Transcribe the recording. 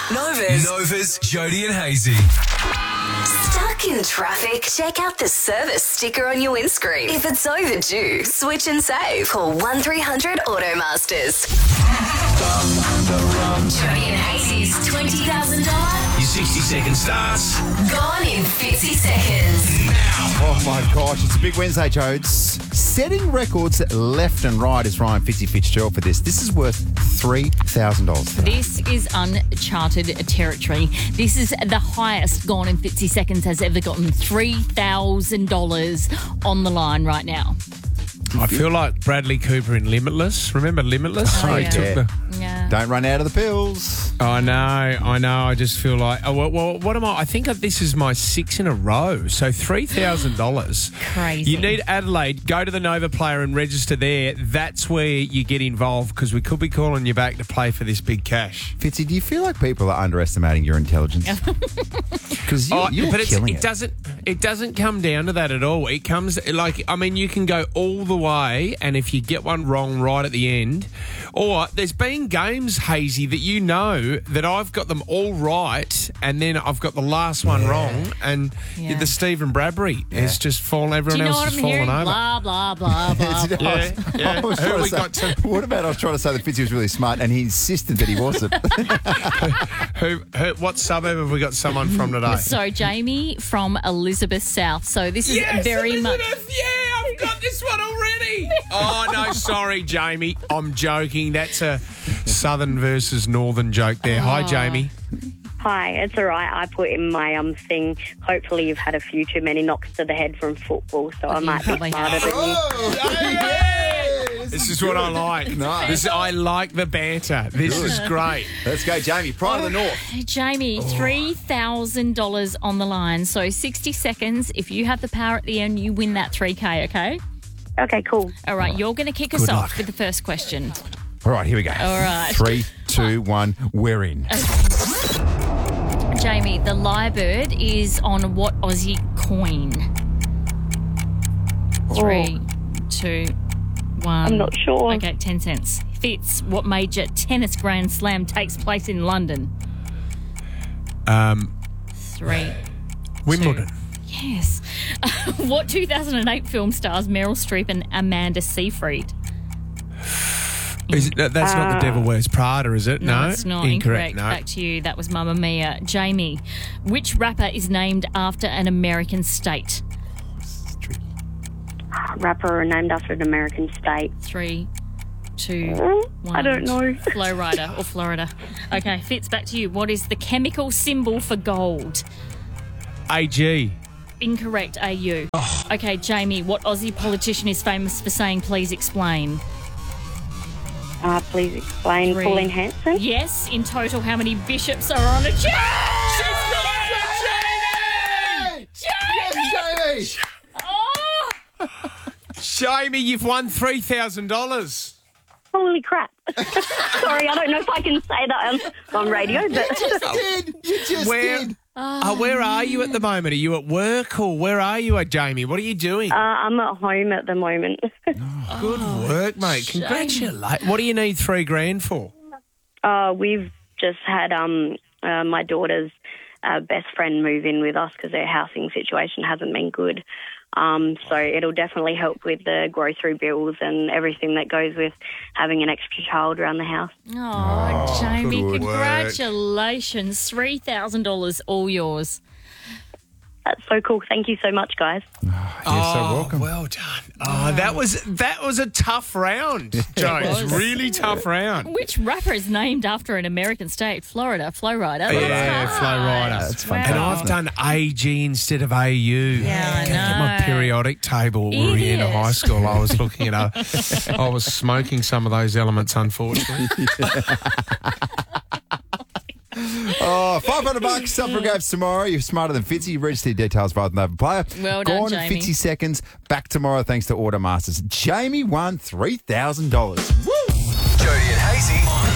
Nova's Jody and Hazy. Stuck in traffic? Check out the service sticker on your windscreen. If it's overdue, switch and save. Call 1300 Automasters. Jody and Hazy's $20,000. Your 60-second starts Gone in 50 seconds. now. Oh my gosh, it's a big Wednesday, Jodes. Setting records left and right is Ryan Fitzgerald for this. This is worth $3,000. This is uncharted territory. This is the highest Gone in 50 Seconds has ever gotten. $3,000 on the line right now. I feel like Bradley Cooper in Limitless. Remember Limitless? Oh, He yeah. took the... Yeah. Don't run out of the pills. I know. I just feel like... Oh, well, what am I? I think this is my 6 in a row. So $3,000. Crazy. You need Adelaide. Go to the Nova Player and register there. That's where you get involved because we could be calling you back to play for this big cash. Fitzy, do you feel like people are underestimating your intelligence? Because you're but killing it. It doesn't come down to that at all. It comes you can go all the way, and if you get one wrong right at the end, or there's been games, Hazy, that you know that I've got them all right, and then I've got the last one wrong, and Yeah. the Stephen Bradbury has just fallen. Everyone Do you know else what has I'm fallen hearing? over. Blah, blah, blah, blah. Yeah. I was Who trying to we say- got to? What about I was trying to say that Fitzy was really smart and he insisted that he wasn't? What suburb have we got someone from today? So, Jamie from Elizabeth South. So, this is Yes, very much. Elizabeth, yeah, I've got this one already. Oh, no, sorry, Jamie. I'm joking. That's a southern versus northern joke there. Hi, Jamie. Hi, it's all right. I put in my thing. Hopefully, you've had a few too many knocks to the head from football, so I might be probably smarter have. than you. This is what I like. Nice. I like the banter. This is great. Let's go, Jamie. Pride of the North. Jamie, $3,000 on the line. So, 60 seconds. If you have the power at the end, you win that 3K, okay? Okay, cool. All right, you're going to kick us off with the first question. All right, here we go. All right. 3, 2, 1, we're in. Jamie, the lyrebird is on what Aussie coin? 3, 2, 1. I'm not sure. Okay, 10 cents. Fitz, what major tennis grand slam takes place in London? 3. Wimbledon. Yes. What 2008 film stars Meryl Streep and Amanda Seyfried? That's not The Devil Wears Prada, is it? No, It's not. Incorrect. No. Back to you. That was Mamma Mia. Jamie, which rapper is named after an American state? Rapper named after an American state. 3, 2, 1. I don't know. Flow Rider or Florida. Okay, Fitz, back to you. What is the chemical symbol for gold? AG. Incorrect, AU. Okay, Jamie, what Aussie politician is famous for saying, please explain? Please explain. 3. Pauline Hanson. Yes, in total, how many bishops are on a chair? Jamie! Oh! Jamie, you've won $3,000. Holy crap. Sorry, I don't know if I can say that on radio, but You just did. Where are you at the moment? Are you at work or where are you at, Jamie? What are you doing? I'm at home at the moment. Good work, mate. Congratulations. What do you need $3,000 for? We've just had my daughter's best friend move in with us because their housing situation hasn't been good. So it'll definitely help with the grocery bills and everything that goes with having an extra child around the house. Oh, Jamie, good congratulations. $3,000 all yours. That's so cool. Thank you so much, guys. You're so welcome. Well done. Oh, that was a tough round, Jones. was. Really tough round. Which rapper is named after an American state? Florida, Flow Rider. Yeah, That's Flow hard. Rider. That's Wow. fantastic. And I've done AG instead of AU. Yeah, I Get my know. periodic table in Idiot. high school. I was looking at I was smoking some of those elements, unfortunately. Oh, $500 up for grabs tomorrow. You're smarter than Fitzy. You register your details via the Nova Player. Well done, Gone in Jamie. 50 seconds. Back tomorrow thanks to Automasters. Jamie won $3,000. Woo! Jody and Hazy